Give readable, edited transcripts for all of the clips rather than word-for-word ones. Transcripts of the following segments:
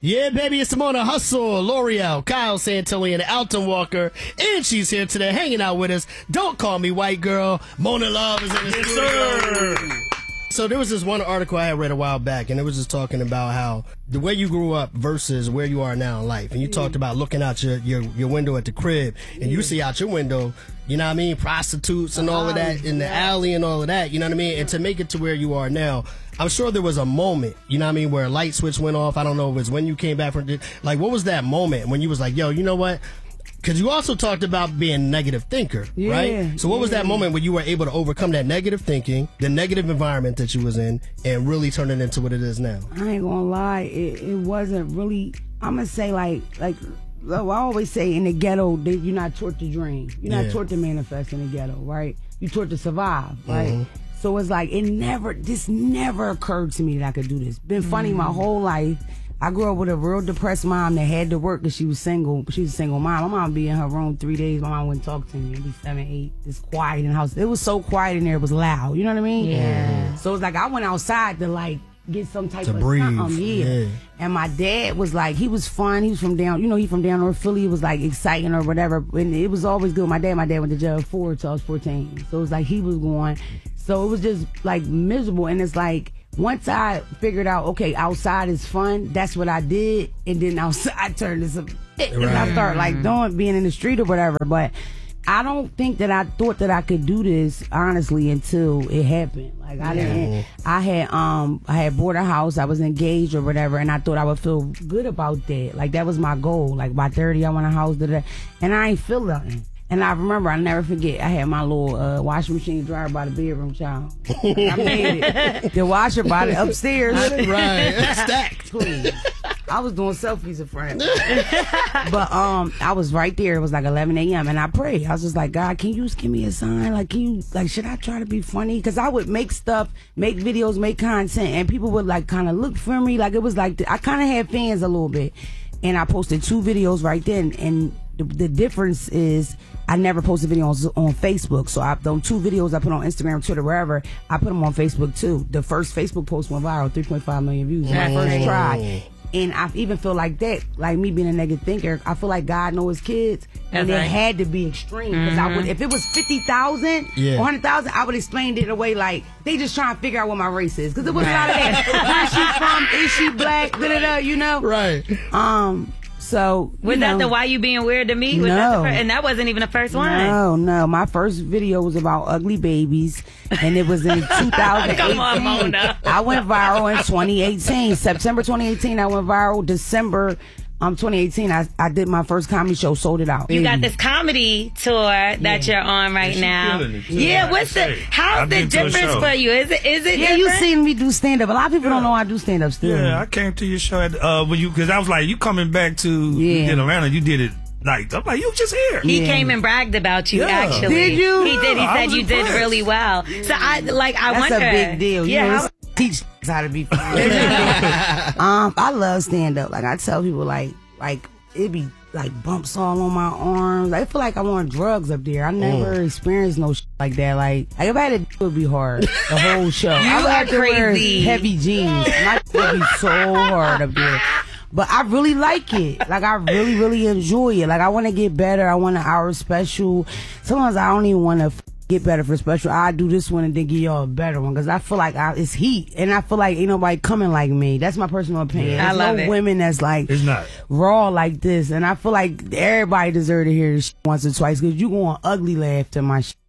Yeah, baby, it's Mona Hustle, L'Oreal, Kyle Santilli, and Alton Walker, and she's here today hanging out with us. Don't call me white girl. Mona Love is in the studio. Sir. So there was this one article I had read a while back, and it was just talking about how the way you grew up versus where you are now in life. And you talked about looking out your window at the crib, and you see out your window, you know what I mean, prostitutes and all of that in the alley and all of that, you know what I mean? And to make it to where you are now, I'm sure there was a moment, you know what I mean, where a light switch went off. I don't know if it was when you came back from, like, what was that moment when you was like, yo, you know what? Because you also talked about being a negative thinker, right? So what was that moment when you were able to overcome that negative thinking, the negative environment that you was in, and really turn it into what it is now? I ain't gonna lie, it wasn't really, I'm gonna say like I always say in the ghetto, you're not taught to dream. You're not taught to manifest in the ghetto, right? You're taught to survive, right? So it's like, this never occurred to me that I could do this. Been funny my whole life. I grew up with a real depressed mom that had to work because she was single. She was a single mom. My mom would be in her room 3 days. My mom wouldn't talk to me. It'd be 7, 8. It's quiet in the house. It was so quiet in there. It was loud. You know what I mean? Yeah. So it's like I went outside to like get some type of breathe. something. Yeah. And my dad was like, he was fun. He was from down, he from down North Philly. It was like exciting or whatever. And it was always good. My dad went to jail 4 till I was 14. So it was like he was going. So it was just like miserable. And it's like, once I figured out, okay, outside is fun, that's what I did. And then outside turned into some shit. And I started like being in the street or whatever. But I don't think that I thought that I could do this, honestly, until it happened. Like I had bought a house, I was engaged or whatever, and I thought I would feel good about that. Like that was my goal. Like by 30, I want a house, and I ain't feel nothing. And I remember, I'll never forget, I had my little washing machine dryer by the bedroom, child. I made it. The washer by the upstairs. Right. Stacked. Please. I was doing selfies in front of me. But I was right there. It was like 11 a.m. and I prayed. I was just like, God, can you just give me a sign? Like, should I try to be funny? Because I would make stuff, make videos, make content, and people would like kind of look for me. Like, it was like, I kind of had fans a little bit. And I posted 2 videos right then, and the difference is I never posted videos on Facebook. So those 2 videos I put on Instagram, Twitter, wherever, I put them on Facebook too. The first Facebook post went viral, 3.5 million views. My first try. And I even feel like that, like me being a negative thinker, I feel like God knows his kids, and it had to be extreme. Because if it was 50,000 or 100,000, I would explain it away like they just trying to figure out what my race is. Because there was a lot of that. Where she from? Is she black? Da-da-da, you know? Right. So was that the Why You Being Weird to Me? Was that the and that wasn't even the first one. No. My first video was about ugly babies, and it was in 2018. Come on, Mona. I went viral in 2018. September 2018, I went viral. December 2018, I did my first comedy show, sold it out. You got this comedy tour that you're on right now. Yeah, how's the difference for you? Is it different? You seen me do stand up. A lot of people don't know I do stand up still. Yeah, I came to your show at because I was like, you coming back to in Atlanta, you did it. Like, I'm like, you just here. He came and bragged about you, actually. Did you? He did. He said you did really well. So I wonder. That's a big deal. Yeah. Teach how to be funny. I love stand up. Like I tell people, like it be like bumps all on my arms. I feel like I'm on drugs up there. I never experienced no shit like that. Like if I had to do it, would be hard. The whole show. I would have to wear heavy jeans. My shit would be so hard up there. But I really like it. Like, I really, really enjoy it. Like, I want to get better. I want an hour special. Sometimes I don't even want to get better for special. I do this one and then give y'all a better one. Because I feel like it's heat. And I feel like ain't nobody coming like me. That's my personal opinion. I love it. Women that's like it's not raw like this. And I feel like everybody deserves to hear this shit once or twice. Because you going ugly laugh to my shit.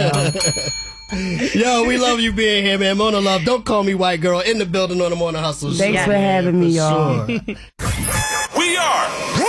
Yo, we love you being here, man. Mona Love, don't call me white girl, in the building on the Mona Hustle. Thanks for having me, y'all. Sure. We are